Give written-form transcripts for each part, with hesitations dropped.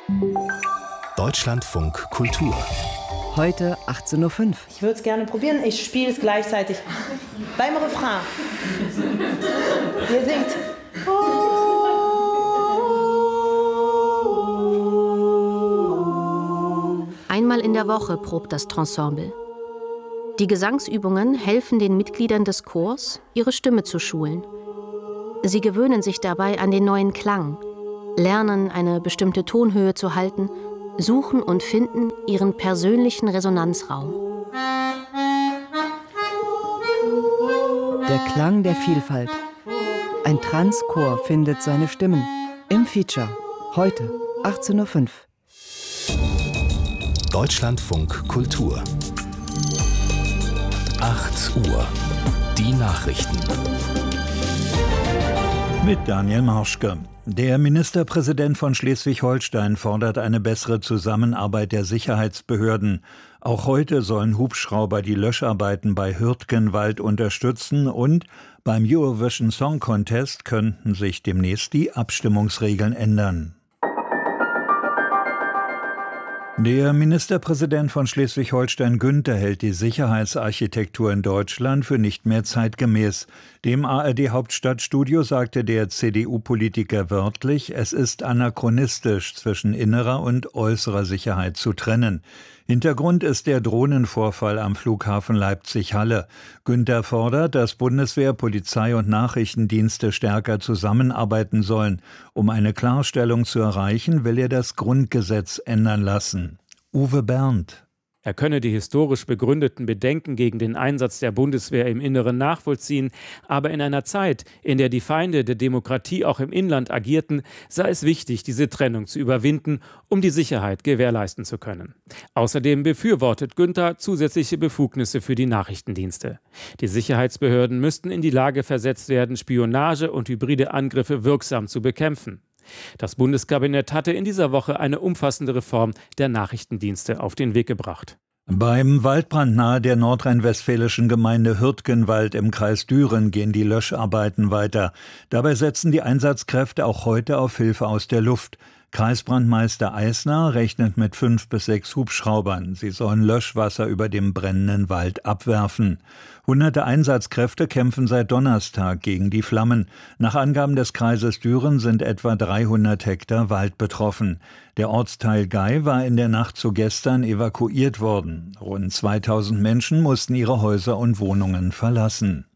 Deutschlandfunk Kultur. Heute 18.05 Uhr. Ich würde es gerne probieren. Ich spiele es gleichzeitig beim Refrain. Ihr singt. Einmal in der Woche probt das Trensemble. Die Gesangsübungen helfen den Mitgliedern des Chors, ihre Stimme zu schulen. Sie gewöhnen sich dabei an den neuen Klang, lernen, eine bestimmte Tonhöhe zu halten, suchen und finden ihren persönlichen Resonanzraum. Der Klang der Vielfalt. Ein Transchor findet seine Stimmen. Im Feature. Heute 18.05 Uhr. Deutschlandfunk Kultur. 8 Uhr. Die Nachrichten. Mit Daniel Marschke. Der Ministerpräsident von Schleswig-Holstein fordert eine bessere Zusammenarbeit der Sicherheitsbehörden. Auch heute sollen Hubschrauber die Löscharbeiten bei Hürtgenwald unterstützen und beim Eurovision Song Contest könnten sich demnächst die Abstimmungsregeln ändern. Der Ministerpräsident von Schleswig-Holstein Günther hält die Sicherheitsarchitektur in Deutschland für nicht mehr zeitgemäß. Dem ARD-Hauptstadtstudio sagte der CDU-Politiker wörtlich, es ist anachronistisch, zwischen innerer und äußerer Sicherheit zu trennen. Hintergrund ist der Drohnenvorfall am Flughafen Leipzig-Halle. Günther fordert, dass Bundeswehr, Polizei und Nachrichtendienste stärker zusammenarbeiten sollen. Um eine Klarstellung zu erreichen, will er das Grundgesetz ändern lassen. Uwe Berndt. Er könne die historisch begründeten Bedenken gegen den Einsatz der Bundeswehr im Inneren nachvollziehen, aber in einer Zeit, in der die Feinde der Demokratie auch im Inland agierten, sei es wichtig, diese Trennung zu überwinden, um die Sicherheit gewährleisten zu können. Außerdem befürwortet Günther zusätzliche Befugnisse für die Nachrichtendienste. Die Sicherheitsbehörden müssten in die Lage versetzt werden, Spionage und hybride Angriffe wirksam zu bekämpfen. Das Bundeskabinett hatte in dieser Woche eine umfassende Reform der Nachrichtendienste auf den Weg gebracht. Beim Waldbrand nahe der nordrhein-westfälischen Gemeinde Hürtgenwald im Kreis Düren gehen die Löscharbeiten weiter. Dabei setzen die Einsatzkräfte auch heute auf Hilfe aus der Luft. Kreisbrandmeister Eisner rechnet mit 5 bis 6 Hubschraubern. Sie sollen Löschwasser über dem brennenden Wald abwerfen. Hunderte Einsatzkräfte kämpfen seit Donnerstag gegen die Flammen. Nach Angaben des Kreises Düren sind etwa 300 Hektar Wald betroffen. Der Ortsteil Gei war in der Nacht zu gestern evakuiert worden. Rund 2000 Menschen mussten ihre Häuser und Wohnungen verlassen.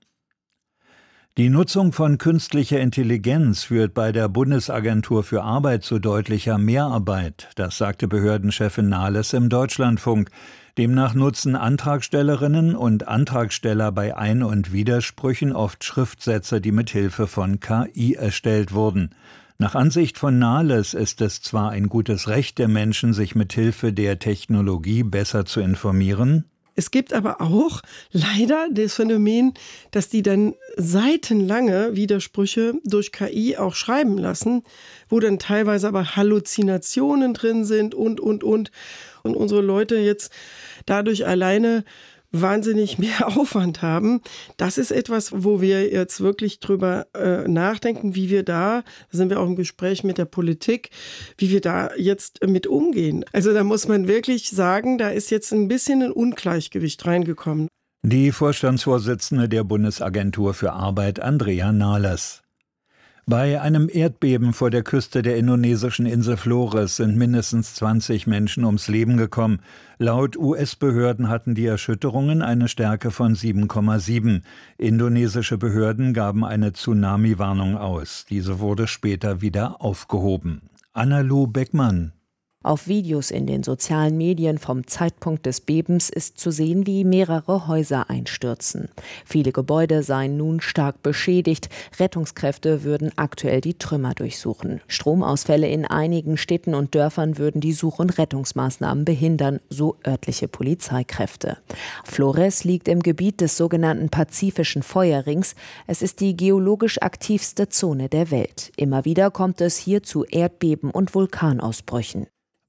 Die Nutzung von künstlicher Intelligenz führt bei der Bundesagentur für Arbeit zu deutlicher Mehrarbeit. Das sagte Behördenchefin Nahles im Deutschlandfunk. Demnach nutzen Antragstellerinnen und Antragsteller bei Ein- und Widersprüchen oft Schriftsätze, die mit Hilfe von KI erstellt wurden. Nach Ansicht von Nahles ist es zwar ein gutes Recht der Menschen, sich mit Hilfe der Technologie besser zu informieren. Es gibt aber auch leider das Phänomen, dass die dann seitenlange Widersprüche durch KI auch schreiben lassen, wo dann teilweise aber Halluzinationen drin sind und. Und unsere Leute jetzt dadurch alleine wahnsinnig mehr Aufwand haben. Das ist etwas, wo wir jetzt wirklich drüber nachdenken, wie wir da sind wir auch im Gespräch mit der Politik, wie wir da jetzt mit umgehen. Also da muss man wirklich sagen, da ist jetzt ein bisschen ein Ungleichgewicht reingekommen. Die Vorstandsvorsitzende der Bundesagentur für Arbeit, Andrea Nahles. Bei einem Erdbeben vor der Küste der indonesischen Insel Flores sind mindestens 20 Menschen ums Leben gekommen. Laut US-Behörden hatten die Erschütterungen eine Stärke von 7,7. Indonesische Behörden gaben eine Tsunami-Warnung aus. Diese wurde später wieder aufgehoben. Anna-Lu Beckmann. Auf Videos in den sozialen Medien vom Zeitpunkt des Bebens ist zu sehen, wie mehrere Häuser einstürzen. Viele Gebäude seien nun stark beschädigt. Rettungskräfte würden aktuell die Trümmer durchsuchen. Stromausfälle in einigen Städten und Dörfern würden die Such- und Rettungsmaßnahmen behindern, so örtliche Polizeikräfte. Flores liegt im Gebiet des sogenannten Pazifischen Feuerrings. Es ist die geologisch aktivste Zone der Welt. Immer wieder kommt es hier zu Erdbeben und Vulkanausbrüchen.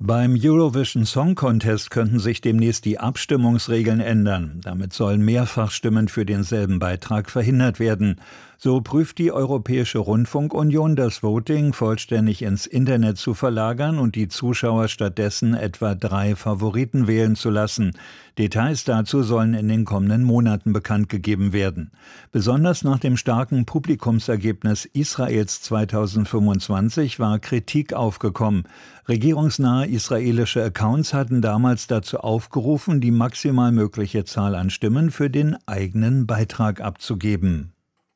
Beim Eurovision Song Contest könnten sich demnächst die Abstimmungsregeln ändern. Damit sollen Mehrfachstimmen für denselben Beitrag verhindert werden. So prüft die Europäische Rundfunkunion, das Voting vollständig ins Internet zu verlagern und die Zuschauer stattdessen etwa 3 Favoriten wählen zu lassen. Details dazu sollen in den kommenden Monaten bekannt gegeben werden. Besonders nach dem starken Publikumsergebnis Israels 2025 war Kritik aufgekommen. Regierungsnahe israelische Accounts hatten damals dazu aufgerufen, die maximal mögliche Zahl an Stimmen für den eigenen Beitrag abzugeben.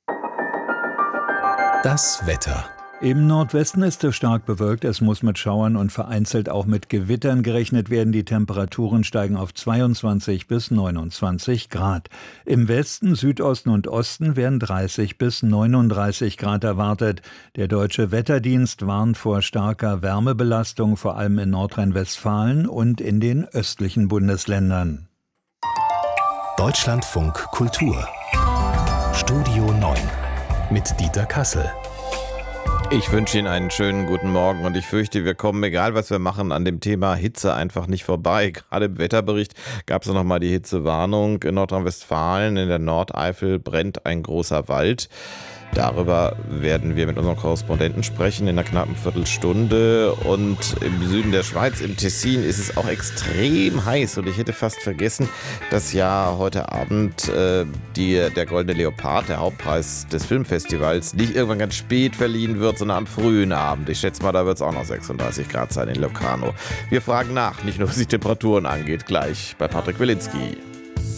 Das Wetter. Im Nordwesten ist es stark bewölkt, es muss mit Schauern und vereinzelt auch mit Gewittern gerechnet werden. Die Temperaturen steigen auf 22 bis 29 Grad. Im Westen, Südosten und Osten werden 30 bis 39 Grad erwartet. Der Deutsche Wetterdienst warnt vor starker Wärmebelastung, vor allem in Nordrhein-Westfalen und in den östlichen Bundesländern. Deutschlandfunk Kultur. Studio 9 mit Dieter Kassel. Ich wünsche Ihnen einen schönen guten Morgen und ich fürchte, wir kommen, egal was wir machen, an dem Thema Hitze einfach nicht vorbei. Gerade im Wetterbericht gab es noch mal die Hitzewarnung. In Nordrhein-Westfalen, in der Nordeifel brennt ein großer Wald. Darüber werden wir mit unserem Korrespondenten sprechen in einer knappen Viertelstunde. Und im Süden der Schweiz, im Tessin, ist es auch extrem heiß. Und ich hätte fast vergessen, dass ja heute Abend der Goldene Leopard, der Hauptpreis des Filmfestivals, nicht irgendwann ganz spät verliehen wird, sondern am frühen Abend. Ich schätze mal, da wird es auch noch 36 Grad sein in Locarno. Wir fragen nach, nicht nur was die Temperaturen angeht, gleich bei Patrick Wilinski.